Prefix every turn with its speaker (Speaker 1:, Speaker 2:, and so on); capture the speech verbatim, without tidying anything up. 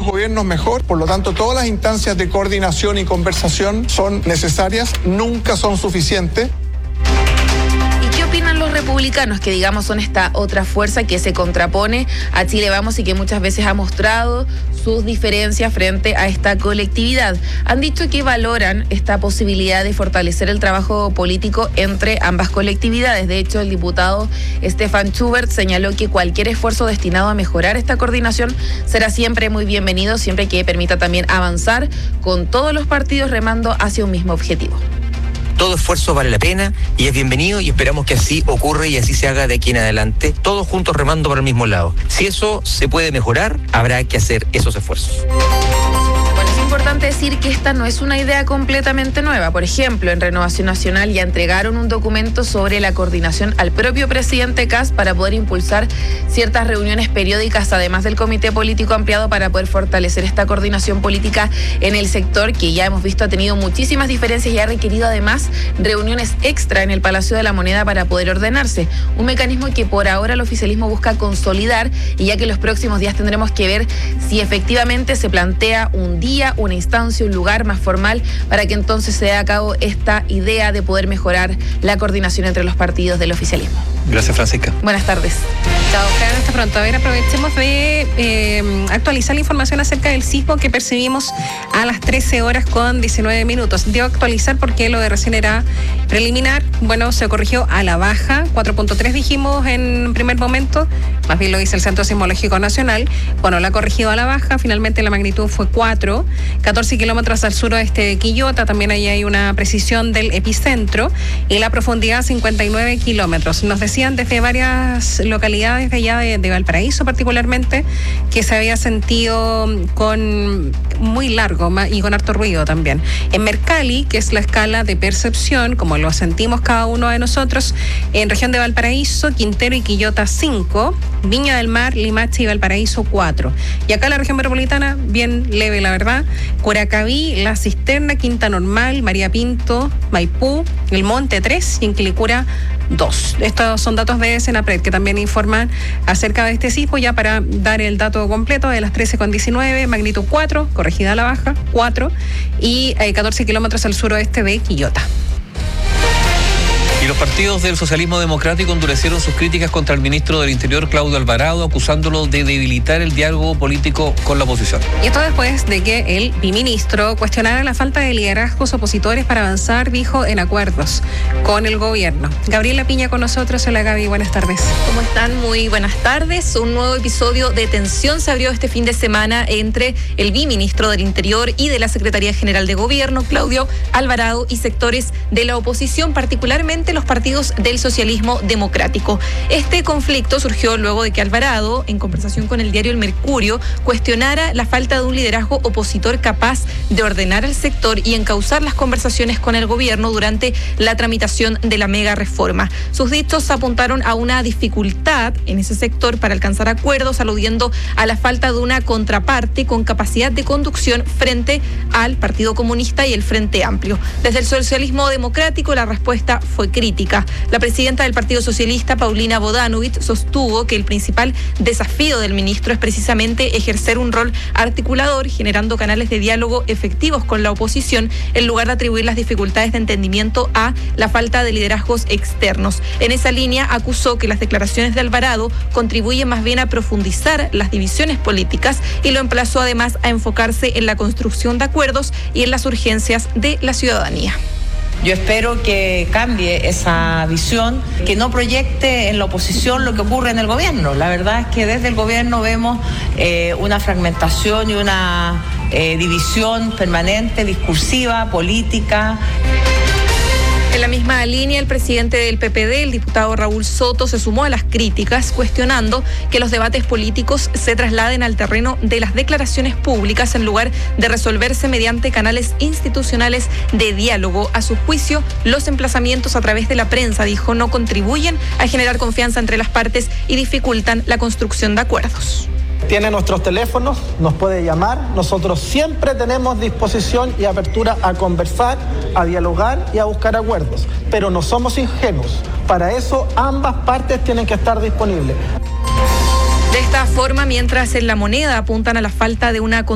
Speaker 1: gobiernos mejor. Por lo tanto, todas las instancias de coordinación y conversación son necesarias, nunca son suficientes.
Speaker 2: ¿Qué opinan los republicanos, que digamos son esta otra fuerza que se contrapone a Chile Vamos y que muchas veces ha mostrado sus diferencias frente a esta colectividad? Han dicho que valoran esta posibilidad de fortalecer el trabajo político entre ambas colectividades. De hecho, el diputado Stefan Schubert señaló que cualquier esfuerzo destinado a mejorar esta coordinación será siempre muy bienvenido, siempre que permita también avanzar con todos los partidos remando hacia un mismo objetivo.
Speaker 3: Todo esfuerzo vale la pena y es bienvenido, y esperamos que así ocurra y así se haga de aquí en adelante, todos juntos remando para el mismo lado. Si eso se puede mejorar, habrá que hacer esos esfuerzos.
Speaker 2: Es importante decir que esta no es una idea completamente nueva. Por ejemplo, en Renovación Nacional ya entregaron un documento sobre la coordinación al propio presidente Kast para poder impulsar ciertas reuniones periódicas, además del comité político ampliado, para poder fortalecer esta coordinación política en el sector, que ya hemos visto ha tenido muchísimas diferencias y ha requerido además reuniones extra en el Palacio de la Moneda para poder ordenarse. Un mecanismo que por ahora el oficialismo busca consolidar, y ya que los próximos días tendremos que ver si efectivamente se plantea un día, una instancia, un lugar más formal para que entonces se dé a cabo esta idea de poder mejorar la coordinación entre los partidos del oficialismo.
Speaker 4: Gracias, Francisca.
Speaker 2: Buenas tardes.
Speaker 5: Chao, Fran, hasta pronto. A ver, aprovechemos de eh, actualizar la información acerca del sismo que percibimos a las trece horas con diecinueve minutos. Debo actualizar porque lo de recién era preliminar. Bueno, se corrigió a la baja, cuatro punto tres dijimos en primer momento, más bien lo dice el Centro Sismológico Nacional. Bueno, la ha corregido a la baja, finalmente la magnitud fue cuatro, catorce kilómetros al suroeste de Quillota, también ahí hay una precisión del epicentro, y la profundidad cincuenta y nueve kilómetros. Nos decían desde varias localidades de allá de, de Valparaíso particularmente que se había sentido con muy largo y con harto ruido también. En Mercalli, que es la escala de percepción, como lo sentimos cada uno de nosotros, en región de Valparaíso, Quintero y Quillota cinco, Viña del Mar, Limache y Valparaíso cuatro. Y acá en la región metropolitana, bien leve la verdad, Curacaví, La Cisterna, Quinta Normal, María Pinto, Maipú, El Monte tres y en Quilicura dos. Estos son datos de Senapred que también informan acerca de este sismo, ya para dar el dato completo de las trece con diecinueve, magnitud cuatro, corregida a la baja, cuatro, y eh, catorce kilómetros al suroeste de Quillota.
Speaker 4: Y los partidos del socialismo democrático endurecieron sus críticas contra el ministro del Interior, Claudio Alvarado, acusándolo de debilitar el diálogo político con la oposición.
Speaker 5: Y esto después de que el biministro cuestionara la falta de liderazgos opositores para avanzar, dijo, en acuerdos con el gobierno. Gabriela Piña con nosotros. Hola, Gaby, buenas tardes.
Speaker 6: ¿Cómo están? Muy buenas tardes. Un nuevo episodio de tensión se abrió este fin de semana entre el biministro del Interior y de la Secretaría General de Gobierno, Claudio Alvarado, y sectores de la oposición, particularmente los partidos del socialismo democrático. Este conflicto surgió luego de que Alvarado, en conversación con el diario El Mercurio, cuestionara la falta de un liderazgo opositor capaz de ordenar el sector y encauzar las conversaciones con el gobierno durante la tramitación de la mega reforma. Sus dichos apuntaron a una dificultad en ese sector para alcanzar acuerdos, aludiendo a la falta de una contraparte con capacidad de conducción frente al Partido Comunista y el Frente Amplio. Desde el socialismo democrático, la respuesta fue crítica. La presidenta del Partido Socialista, Paulina Bodanovich, sostuvo que el principal desafío del ministro es precisamente ejercer un rol articulador, generando canales de diálogo efectivos con la oposición, en lugar de atribuir las dificultades de entendimiento a la falta de liderazgos externos. En esa línea, acusó que las declaraciones de Alvarado contribuyen más bien a profundizar las divisiones políticas y lo emplazó además a enfocarse en la construcción de acuerdos y en las urgencias de la ciudadanía.
Speaker 7: Yo espero que cambie esa visión, que no proyecte en la oposición lo que ocurre en el gobierno. La verdad es que desde el gobierno vemos eh, una fragmentación y una eh, división permanente, discursiva, política.
Speaker 6: En la misma línea, el presidente del P P D, el diputado Raúl Soto, se sumó a las críticas, cuestionando que los debates políticos se trasladen al terreno de las declaraciones públicas en lugar de resolverse mediante canales institucionales de diálogo. A su juicio, los emplazamientos a través de la prensa, dijo, no contribuyen a generar confianza entre las partes y dificultan la construcción de acuerdos.
Speaker 8: Tiene nuestros teléfonos, nos puede llamar. Nosotros siempre tenemos disposición y apertura a conversar, a dialogar y a buscar acuerdos. Pero no somos ingenuos. Para eso ambas partes tienen que estar disponibles.
Speaker 6: De esta forma, mientras en La Moneda apuntan a la falta de una